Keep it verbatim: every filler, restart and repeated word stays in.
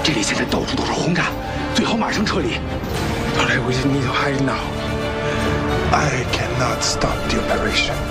这里现在到处都是轰炸，最好马上撤离。 But we need to hide now. I cannot stop the operation.